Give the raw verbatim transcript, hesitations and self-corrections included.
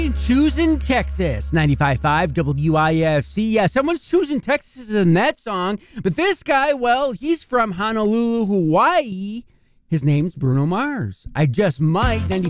Choosing Texas, ninety-five point five W I F C. Yeah, someone's choosing Texas in that song. But this guy, well, he's from Honolulu, Hawaii. His name's Bruno Mars. I just might. ninety-five